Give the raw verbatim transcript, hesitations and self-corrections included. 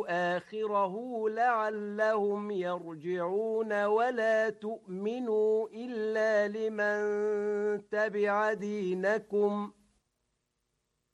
آخره لعلهم يرجعون ولا تؤمنوا إلا لمن تبع دينكم